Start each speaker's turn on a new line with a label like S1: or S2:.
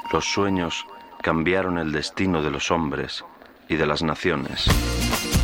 S1: Los sueños cambiaron el destino de los hombres y de las naciones.